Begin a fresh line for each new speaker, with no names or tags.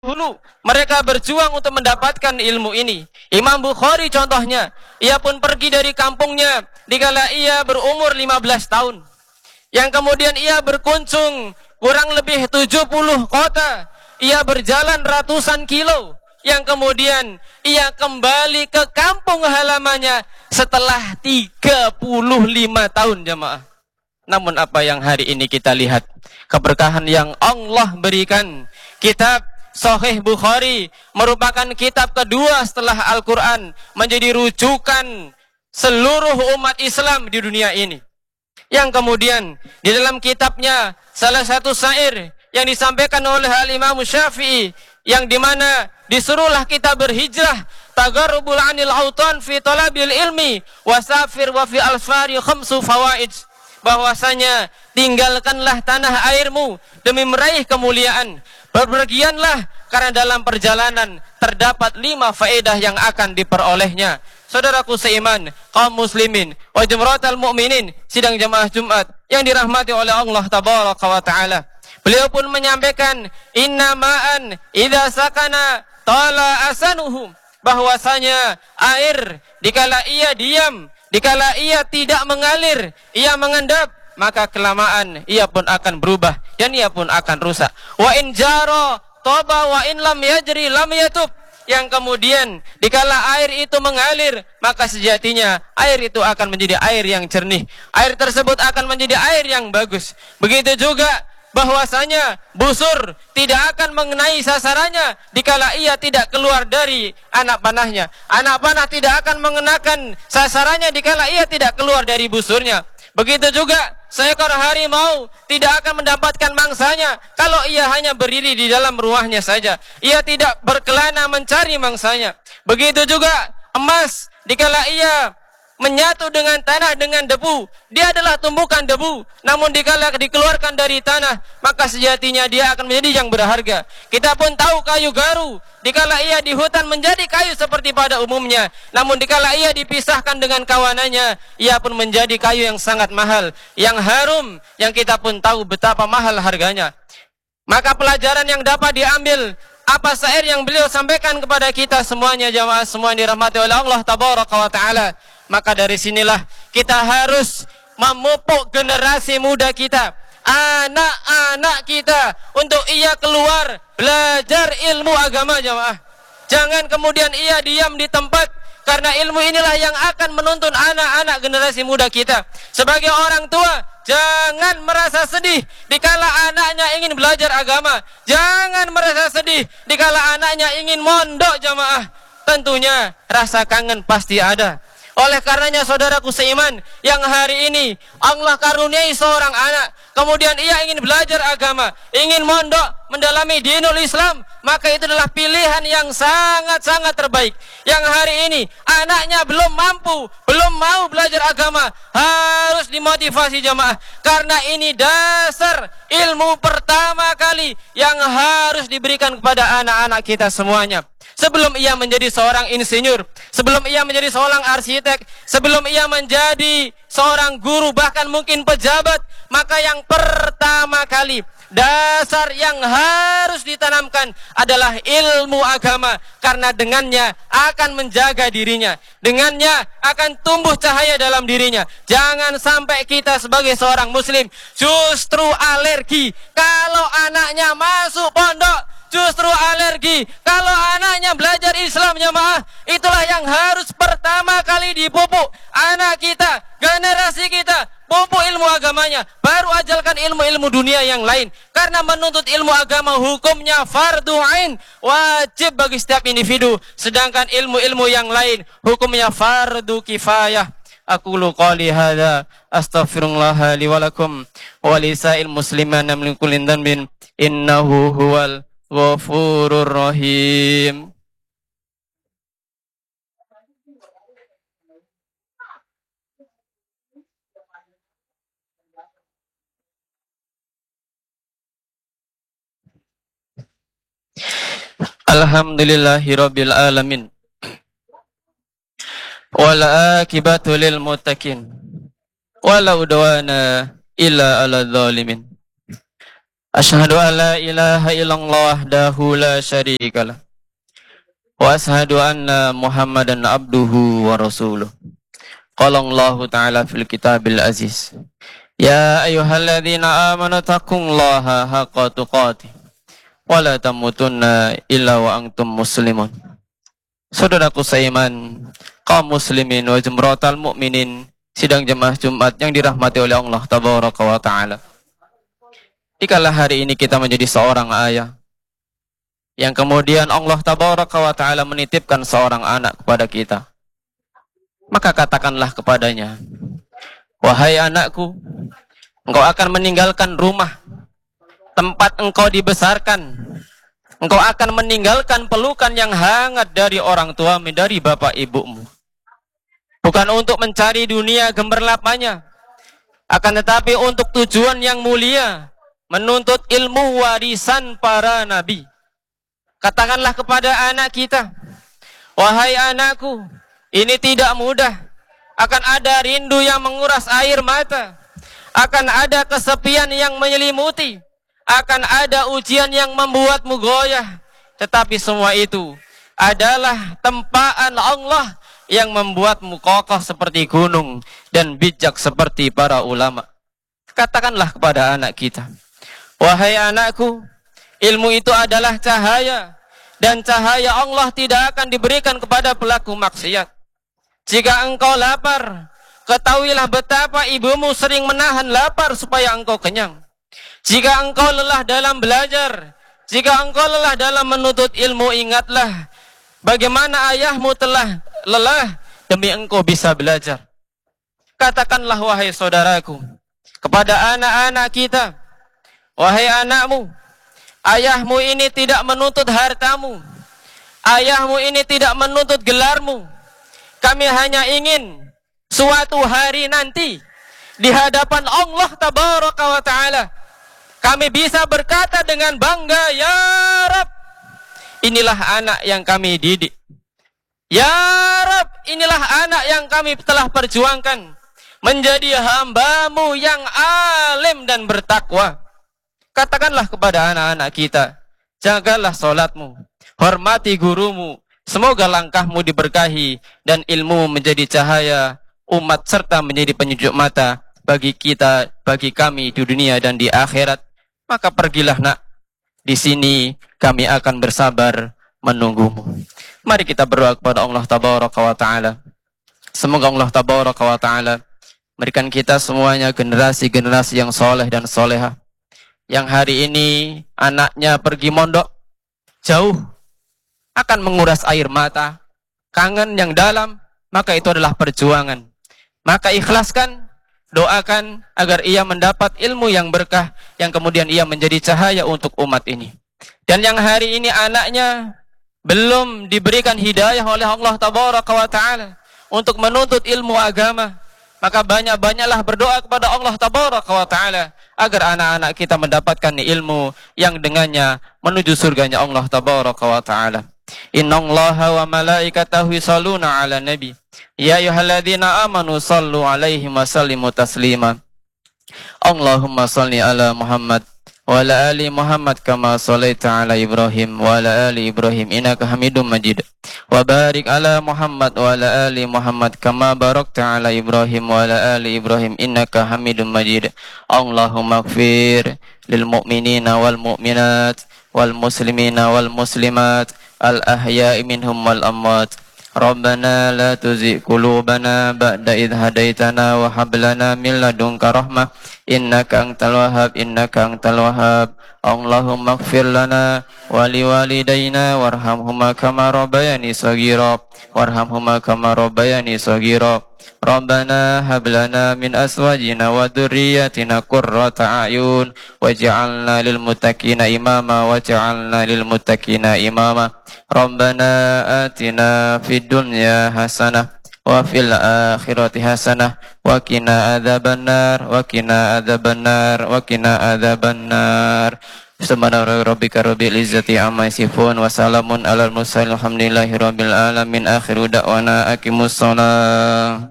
dulu mereka berjuang untuk mendapatkan ilmu ini. Imam Bukhari contohnya, ia pun pergi dari kampungnya dikala ia berumur 15 tahun. Yang kemudian ia berkunjung kurang lebih 70 kota. Ia berjalan ratusan kilo. Yang kemudian ia kembali ke kampung halamannya setelah 35 tahun, jemaah. Namun apa yang hari ini kita lihat, keberkahan yang Allah berikan. Kitab Sahih Bukhari merupakan kitab kedua setelah Al-Quran, menjadi rujukan seluruh umat Islam di dunia ini. Yang kemudian di dalam kitabnya salah satu syair yang disampaikan oleh Al-Imam Syafi'i, yang dimana disuruhlah kita berhijrah, tagarrubul anil autan fi talabil ilmi wasafir wa fi alfari khamsu fawaid, bahwasanya tinggalkanlah tanah airmu demi meraih kemuliaan. Berpergianlah karena dalam perjalanan terdapat 5 faedah yang akan diperolehnya. Saudaraku seiman, kaum muslimin wa jumratal mu'minin, sidang jamaah Jumat yang dirahmati oleh Allah tabaraka wa taala. Beliau pun menyampaikan, inna ma'an idza sakana tala asanuhum, bahwasanya air dikala ia diam, dikala ia tidak mengalir, ia mengendap, maka kelamaan ia pun akan berubah dan ia pun akan rusak. Wa in jara toba wa in lam yajri lam yatub, yang kemudian dikala air itu mengalir, maka sejatinya air itu akan menjadi air yang jernih. Air tersebut akan menjadi air yang bagus. Begitu juga bahwasanya busur tidak akan mengenai sasarannya dikala ia tidak keluar dari anak panahnya. Anak panah tidak akan mengenakan sasarannya dikala ia tidak keluar dari busurnya. Begitu juga seekor harimau tidak akan mendapatkan mangsanya kalau ia hanya berdiri di dalam rumahnya saja. Ia tidak berkelana mencari mangsanya. Begitu juga emas, dikala ia menyatu dengan tanah dengan debu, dia adalah tumbukan debu. Namun dikala dikeluarkan dari tanah, maka sejatinya dia akan menjadi yang berharga. Kita pun tahu kayu garu, dikala ia di hutan menjadi kayu seperti pada umumnya. Namun dikala ia dipisahkan dengan kawanannya, ia pun menjadi kayu yang sangat mahal, yang harum, yang kita pun tahu betapa mahal harganya. Maka pelajaran yang dapat diambil, apa syair yang beliau sampaikan kepada kita semuanya, jamaah semua dirahmati oleh Allah tabaraka wa taala. Maka dari sinilah kita harus memupuk generasi muda kita, anak-anak kita, untuk ia keluar belajar ilmu agama, jamaah. Jangan kemudian ia diam di tempat, karena ilmu inilah yang akan menuntun anak-anak generasi muda kita. Sebagai orang tua, jangan merasa sedih dikala anaknya ingin belajar agama. Jangan merasa sedih dikala anaknya ingin mondok, jamaah. Tentunya rasa kangen pasti ada. Oleh karenanya saudaraku seiman, yang hari ini Allah karuniai seorang anak, kemudian ia ingin belajar agama, ingin mondok, mendalami dinul Islam, maka itu adalah pilihan yang sangat-sangat terbaik. Yang hari ini anaknya belum mampu, belum mau belajar agama, harus dimotivasi, jamaah. Karena ini dasar ilmu pertama kali yang harus diberikan kepada anak-anak kita semuanya. Sebelum ia menjadi seorang insinyur, sebelum ia menjadi seorang arsitek, sebelum ia menjadi seorang guru, bahkan mungkin pejabat, maka yang pertama kali dasar yang harus ditanamkan adalah ilmu agama. Karena dengannya akan menjaga dirinya, dengannya akan tumbuh cahaya dalam dirinya. Jangan sampai kita sebagai seorang muslim justru alergi kalau anaknya masuk pondok, justru alergi kalau anaknya belajar Islam, jemaah. Itulah yang harus pertama kali dipupuk anak kita, generasi kita. Pupuk ilmu agamanya, baru ajalkan ilmu-ilmu dunia yang lain. Karena menuntut ilmu agama hukumnya fardu ain, wajib bagi setiap individu. Sedangkan ilmu-ilmu yang lain hukumnya fardu kifayah. Aqulu qali hadza astaghfirullah li wa lakum wa lisa'il muslimina min kulli dhanbin innahu huwal ghafurur rahim. Alhamdulillahirabbil alamin. Wal akibatu lil muttaqin. Wala udwana illa 'alal zalimin. Asyhadu an la ilaha illallah wahdahu la syarikalah. Wa asyhadu anna Muhammadan abduhu wa rasuluh. Qala Allah Ta'ala fil kitabil aziz. Ya ayyuhalladzina amanu taqullaha haqqa tuqatih wa la tamutunna illa wa antum muslimun. Saudaraku seiman, kaum muslimin wa jumratal mukminin, sidang jemaah Jumat yang dirahmati oleh Allah Tabaraka wa Ta'ala. Dikala hari ini kita menjadi seorang ayah yang kemudian Allah Tabaraka wa Ta'ala menitipkan seorang anak kepada kita, maka katakanlah kepadanya, wahai anakku, engkau akan meninggalkan rumah tempat engkau dibesarkan, engkau akan meninggalkan pelukan yang hangat dari orang tuamu, dari bapak ibumu, bukan untuk mencari dunia gemerlapannya, akan tetapi untuk tujuan yang mulia, menuntut ilmu warisan para nabi. Katakanlah kepada anak kita, wahai anakku, ini tidak mudah. Akan ada rindu yang menguras air mata, akan ada kesepian yang menyelimuti, akan ada ujian yang membuatmu goyah. Tetapi semua itu adalah tempaan Allah yang membuatmu kokoh seperti gunung dan bijak seperti para ulama. Katakanlah kepada anak kita, wahai anakku, ilmu itu adalah cahaya, dan cahaya Allah tidak akan diberikan kepada pelaku maksiat. Jika engkau lapar, ketahuilah betapa ibumu sering menahan lapar supaya engkau kenyang. Jika engkau lelah dalam belajar, jika engkau lelah dalam menuntut ilmu, ingatlah bagaimana ayahmu telah lelah demi engkau bisa belajar. Katakanlah wahai saudaraku kepada anak-anak kita, wahai anakmu, ayahmu ini tidak menuntut hartamu, ayahmu ini tidak menuntut gelarmu. Kami hanya ingin suatu hari nanti di hadapan Allah Tabaraka wa Ta'ala kami bisa berkata dengan bangga, ya Rab, inilah anak yang kami didik. Ya Rab, inilah anak yang kami telah perjuangkan menjadi hamba-Mu yang alim dan bertakwa. Katakanlah kepada anak-anak kita, jagalah sholatmu, hormati gurumu, semoga langkahmu diberkahi dan ilmu menjadi cahaya umat serta menjadi penyejuk mata bagi kita, bagi kami di dunia dan di akhirat. Maka pergilah nak, di sini kami akan bersabar menunggumu. Mari kita berdoa kepada Allah Tabaraka wa Ta'ala. Semoga Allah Tabaraka wa Ta'ala berikan kita semuanya generasi-generasi yang soleh dan solehah, yang hari ini anaknya pergi mondok jauh, akan menguras air mata, kangen yang dalam, maka itu adalah perjuangan. Maka ikhlaskan, doakan agar ia mendapat ilmu yang berkah, yang kemudian ia menjadi cahaya untuk umat ini. Dan yang hari ini anaknya belum diberikan hidayah oleh Allah Tabaraka wa Ta'ala untuk menuntut ilmu agama, maka banyak-banyaklah berdoa kepada Allah Tabaraka wa Ta'ala agar anak-anak kita mendapatkan ilmu yang dengannya menuju surganya Allah Tabaraka wa Ta'ala. Innallaha wa malaikatahu yusholluna 'alan nabi. Ya ayyuhalladzina amanu shallu 'alaihi wa sallimu taslima. Allahumma shalli ala Muhammad wa ala ali Muhammad kama shallaita ala Ibrahim wa ala ali Ibrahim innaka Hamidum Majid. Wa barik ala Muhammad wa ala ali Muhammad kama barakta ala Ibrahim wa ala ali Ibrahim innaka Hamidum Majid. Allahumma ighfir lil mu'minina wal mu'minat wal muslimina wal muslimat al ahya'i minhum wal amwat. Rabbana la tuzigh qulubana ba'da idh hadaitana wa hab lana min ladunka rahmah innaka antal wahhab. Allahumma ighfir lana wa liwalidayna warhamhuma kama rabbayani shaghira Rabbana hab lana min azwajina wa dhurriyyatina qurrata a'yun waj'alna lil muttaqina imama. Rabbana atina fid dunya hasanah wa fil akhirati hasanah wa qina adzabannar. Subhana rabbika rabbil izzati amma yasifun wa salamun alal mursalin walhamdulillahi rabbil alamin. Akhiru da'wana aqimus shalah.